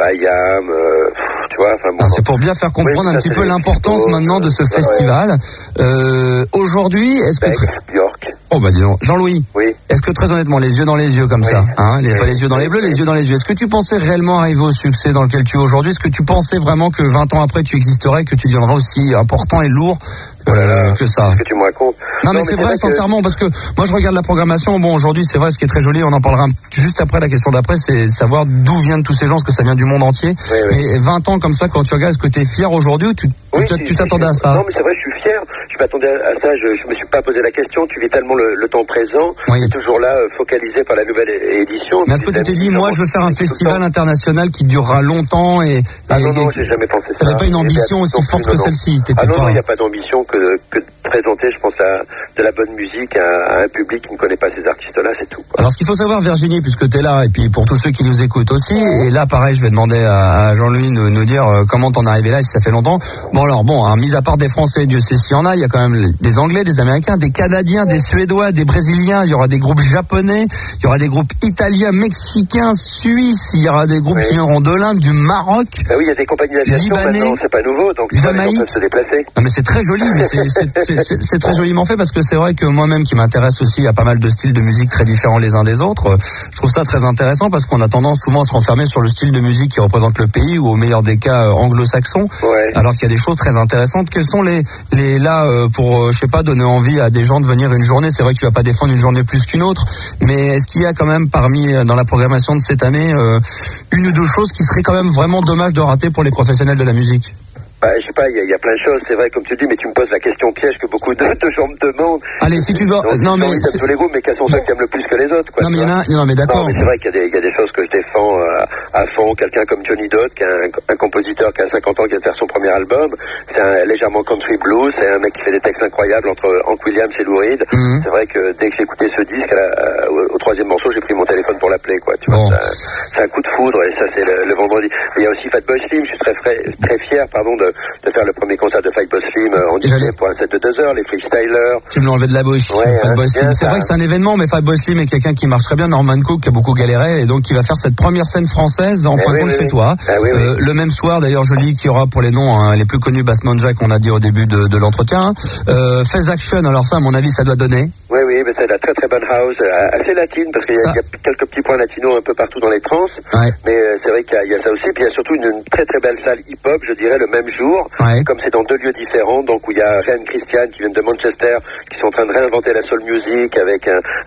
I.Am, tu vois. Enfin, bon, c'est pour bien faire comprendre un petit peu l'importance maintenant de ce festival. Aujourd'hui, est-ce que... Björk. Oh bah dis donc, Jean-Louis. Oui. Est-ce que très honnêtement, les yeux dans les yeux comme ça, pas les yeux dans les bleus, les yeux dans les yeux. Est-ce que tu pensais réellement arriver au succès dans lequel tu es aujourd'hui? Est-ce que tu pensais vraiment que 20 ans après tu existerais, que tu deviendrais aussi important et lourd que ça? Ce que tu me racontes. Non mais c'est vrai sincèrement, parce que moi je regarde la programmation. Bon, aujourd'hui c'est vrai, ce qui est très joli, on en parlera juste après. La question d'après, c'est savoir d'où viennent tous ces gens, parce que ça vient du monde entier. Et 20 ans comme ça, quand tu regardes, est-ce que tu es fier aujourd'hui ou tu t'attendais à ça? Non mais c'est vrai, je suis fier. Je m'attendais à ça, je me suis pas posé la question. Tu vis tellement le temps présent, tu es toujours là, focalisé par la nouvelle édition. Mais est-ce que tu t'es dit, moi je veux faire un festival international qui durera longtemps et non, j'ai jamais pensé ça. T'avais pas une ambition aussi forte que celle-ci? Non, il n'y a pas d'ambition que de présenter, je pense, de la bonne musique à un public qui ne connaît pas ces artistes-là, c'est tout. Alors ce qu'il faut savoir, Virginie, puisque tu es là, et puis pour tous ceux qui nous écoutent aussi, et là pareil, je vais demander à Jean-Louis de nous dire comment t'en es arrivé là, si ça fait longtemps. Mis à part des Français, Dieu sait s'il y en a, il y a quand même des Anglais, des Américains, des Canadiens, des Suédois, des Brésiliens, il y aura des groupes japonais, il y aura des groupes italiens, mexicains, suisses, il y aura des groupes qui viendront de l'Inde, du Maroc. Ah oui, il y a des compagnies d'aviation maintenant, c'est pas nouveau, donc les gens peuvent se déplacer. Non mais c'est très joli, mais c'est très joliment fait, parce que c'est vrai que moi-même qui m'intéresse aussi à pas mal de styles de musique très différents les uns des autres, je trouve ça très intéressant, parce qu'on a tendance souvent à se renfermer sur le style de musique qui représente le pays, ou au meilleur des cas anglo-saxon, alors qu'il y a des choses très intéressantes. Quels sont les pour je sais pas, donner envie à des gens de venir une journée? C'est vrai que tu vas pas défendre une journée plus qu'une autre, mais est-ce qu'il y a quand même dans la programmation de cette année une ou deux choses qui seraient quand même vraiment dommage de rater pour les professionnels de la musique? Je sais pas, il y a plein de choses, c'est vrai, comme tu dis, mais tu me poses la question piège que beaucoup de gens me demandent. Allez, si tu dois... Non, mais tous les groupes, mais quels sont ceux qui aiment le plus que les autres, quoi. Non, mais non, mais d'accord. Non, mais c'est vrai qu'il y a des choses que je défends à fond. Quelqu'un comme Johnny Dodd, qui est un compositeur qui a 50 ans, qui vient de faire son premier album, c'est légèrement country blues, c'est un mec qui fait des textes incroyables entre Hank Williams et Lou Reed. C'est vrai que dès que j'ai écouté ce disque, au troisième morceau, j'ai pris mon téléphone pour l'appeler, quoi. Tu vois, c'est un coup de foudre, et ça, c'est le vendredi. Mais il y a aussi Fatboy Slim, je suis très fier, de faire le premier concert de Fatboy Slim en Disney pour un set de 2 heures, les freestylers. Tu me l'as enlevé de la bouche. Fatboy Slim. C'est vrai que c'est un événement, mais Fatboy Slim est quelqu'un qui marche très bien. Norman Cook qui a beaucoup galéré, et donc qui va faire cette première scène française en fin de compte chez toi. Le même soir, d'ailleurs, je lis qu'il y aura pour les noms les plus connus, Bassman Jack, on a dit au début de l'entretien. Fez Action, alors ça, à mon avis, ça doit donner. Oui, mais c'est la très très bonne house, assez latine, parce qu'il y a quelques petits points latinos un peu partout dans les trans. Mais c'est vrai qu'il y a ça aussi. Puis il y a surtout une très très belle salle hip-hop, je dirais, le même jour. Comme c'est dans 2 lieux différents, donc où il y a Ryan Christian qui vient de Manchester, qui sont en train de réinventer la soul music avec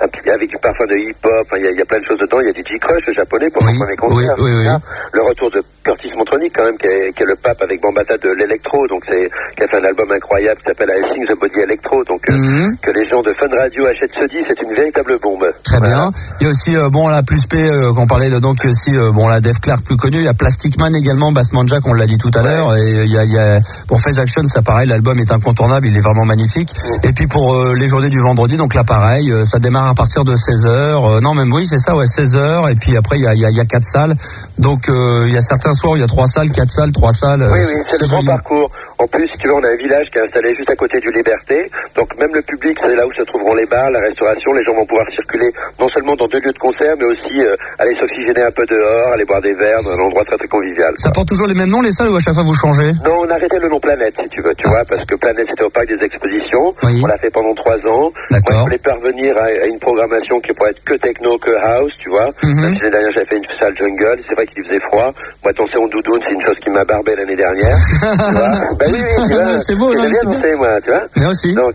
du parfum de hip-hop. Il y a plein de choses dedans. Il y a DJ Crush, le japonais, pour son premier concert. Le retour de Curtis Montronic, quand même, qui est le pape avec Bambata de l'électro, donc qui a fait un album incroyable qui s'appelle I Sing the Body Electro. Donc que les gens de Fun Radio achètent ce disque, c'est une véritable bombe. Très bien. Il y a aussi la plus P qu'on parlait de, donc aussi la Def Clark plus connue. Il y a Plastic Man également, Bassman Jack, on l'a dit tout à l'heure. Et il y a pour Fez Action, ça pareil, l'album est incontournable, il est vraiment magnifique. Et puis pour les journées du vendredi, donc là pareil, ça démarre à partir de 16h. Non, même oui, c'est ça, 16h. Et puis après il y a 4 salles. Donc il y a certains soirs où il y a 3 salles, 4 salles, 3 salles. Oui, c'est le grand parcours. En plus, si tu veux, on a un village qui est installé juste à côté du Liberté. Donc même le public, c'est là où se trouveront les bars, la restauration. Les gens vont pouvoir circuler non seulement dans 2 lieux de concert, mais aussi aller s'oxygéner un peu dehors, aller boire des verres dans un endroit très très convivial. Ça porte toujours les mêmes noms, les salles, ou à chaque fois vous changez? Non, on a arrêté le nom Planète, si tu veux, vois, parce que Planète, c'était au parc des expositions. On l'a fait pendant 3 ans. Moi, je voulais parvenir à une programmation qui pourrait être que techno, que house, tu vois. Même si l'année dernière, j'avais fait une salle jungle. C'est vrai qu'il faisait froid. Moi, danser en doudoune, c'est une chose qui m'a barbé l'année dernière. Tu vois. Oui, tu vois. C'est beau, non, c'est danser, moi, tu vois. Moi aussi. Donc,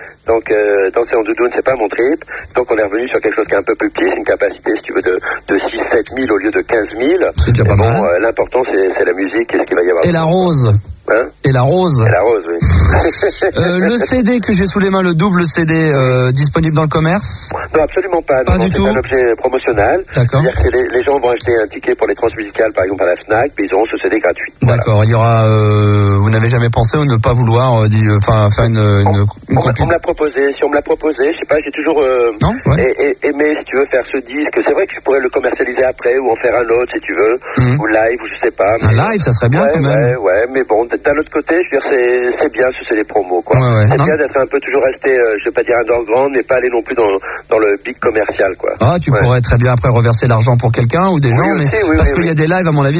danser en doudoune, c'est pas mon trip. Donc, on est revenu sur quelque chose qui est un peu plus petit. C'est une capacité, si tu veux, de 6-7 000 au lieu de 15 000. C'est déjà pas mal. L'important, c'est la musique et ce qu'il va y avoir. Et la rose. Et la rose. Et la rose, oui. Le CD que j'ai sous les mains, le double CD, disponible dans le commerce? Non, absolument pas. Pas du tout. C'est un objet promotionnel. D'accord. C'est-à-dire que les gens vont acheter un ticket pour les transmusicales, par exemple, à la Fnac, puis ils auront ce CD gratuit. D'accord. Voilà. Il y aura, vous n'avez jamais pensé ou ne pas vouloir, faire une on me l'a proposé. Si on me l'a proposé, je sais pas, j'ai toujours, aimé, si tu veux, faire ce disque. C'est vrai que je pourrais le commercialiser après ou en faire un autre, si tu veux, ou live, ou je sais pas. Mais... Un live, ça serait bien quand même. Ouais, mais bon, d'un autre côté, je veux dire, c'est bien, c'est des promos, quoi. C'est bien d'être un peu toujours resté, je vais pas dire underground, mais pas aller non plus dans le big commercial, quoi. Ah, tu pourrais très bien après reverser l'argent pour quelqu'un ou des gens, mais parce qu'il y a des lives, à mon avis,